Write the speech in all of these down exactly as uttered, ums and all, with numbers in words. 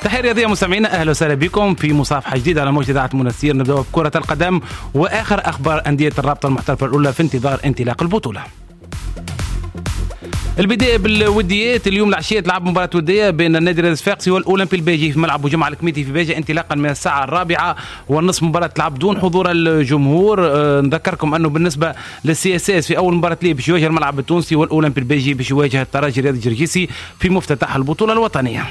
تحية رياضية مستمعينا، أهلا وسهلا بكم في مصافحة جديدة على موجة إذاعة منسير. نبدأ بكرة القدم وآخر أخبار أندية الرابطة المحترفة الأولى في انتظار انطلاق البطولة. البداية بالوديات، اليوم العشية تلعب مباراة ودية بين النادي الصفاقسي والأولمبي البيجي في ملعب جمعة الكميتي في بيجا انطلاقا من الساعة الرابعة والنصف. مباراة تلعب دون حضور الجمهور. أه نذكركم أنه بالنسبة للسي اس اس في أول مباراة ليه باش يواجه الملعب التونسي، والأولمبي البيجي باش يواجه الترجي الرياضي الجرجيسي في مفتتح البطولة الوطنية.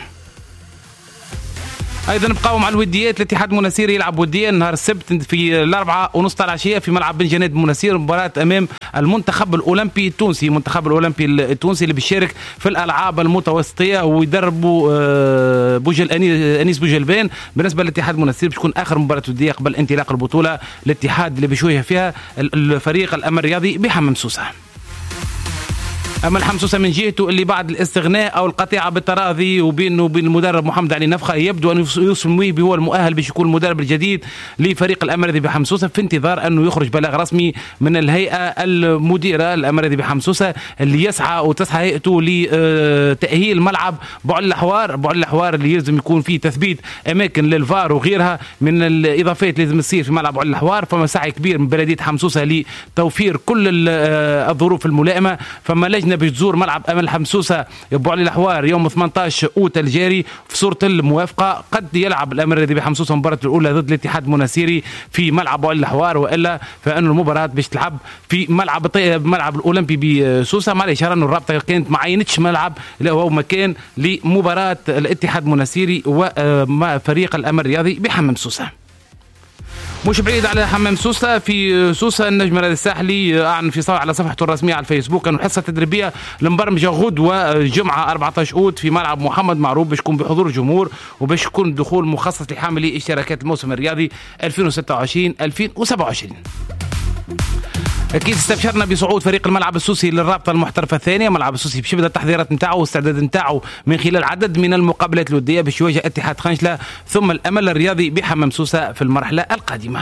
ايضا نبقاو مع الوديات، الاتحاد المنسير يلعب وديا نهار السبت في الاربعه ونص تاع العشيه في ملعب بن جناد المنسير، مباراه امام المنتخب الاولمبي التونسي. المنتخب الاولمبي التونسي اللي بيشارك في الالعاب المتوسطيه ويدربوا بوجل انيس بوجلبان. بالنسبه للاتحاد المنسير باش تكون اخر مباراه وديه قبل انطلاق البطوله. الاتحاد اللي باش يواجه فيها الفريق الامل الرياضي بحمام سوسه. أما الحمسوسة من جهته اللي بعد الاستغناء أو القطيعة بالتراضي وبينه وبين المدرب محمد علي نفخة، يبدو أن يوسف المويبي هو المؤهل باش يكون المدرب الجديد لفريق الأمردي بحمسوسة، في انتظار أنه يخرج بلاغ رسمي من الهيئة المديرة الأمردي بحمسوسة اللي يسعى وتسعى هيئته لتأهيل ملعب بعل الحوار. بعل الحوار اللي يلزم يكون فيه تثبيت أماكن للفار وغيرها من الإضافات اللي لازم تصير في ملعب بعل الحوار. فما سعي كبير من بلدية حمسوسة لتوفير كل الظروف الملائمة. فما لجنة باش تزور ملعب امل حمسوسه بعلي الحوار يوم ثمانية عشر اوت الجاري. في صوره الموافقه قد يلعب الامر الذي بحمسوسه المباراه الاولى ضد الاتحاد المنسيري في ملعب بعلي الحوار، والا فان المباراه باش تلعب في ملعب ملعب الاولمبي بسوسه. معليش انه الرابطه كانت ما عينتش ملعب اللي هو مكان لمباراه الاتحاد المنسيري وفريق الامر الرياضي بحمام سوسه. مش بعيد على حمام سوسة، في سوسة النجم الرياضي الساحلي أعلن في صفحة على صفحته الرسمية على الفيسبوك أنه الحصة التدريبية المبرمجة غدوة جمعة أربعة عشر أوت في ملعب محمد معروف باش يكون بحضور الجمهور وباش يكون الدخول مخصص لحاملي اشتراكات الموسم الرياضي ألفين وستة وعشرين ألفين وسبعة وعشرين. اكيد استبشرنا بصعود فريق الملعب السوسي للرابطه المحترفه الثانيه. ملعب السوسي باش يبدا التحضيرات نتاعو والاستعداد نتاعو من خلال عدد من المقابلات الوديه باش يواجه اتحاد خنشله ثم الامل الرياضي بحمام سوسه في المرحله القادمه.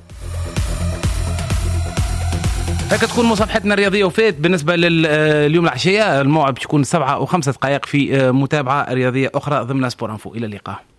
هكا تكون مصافحتنا الرياضيه وفات بالنسبه لليوم العشيه. الموعد باش يكون سبعة وخمسة دقائق في متابعه رياضيه اخرى ضمن سبور انفو. الى اللقاء.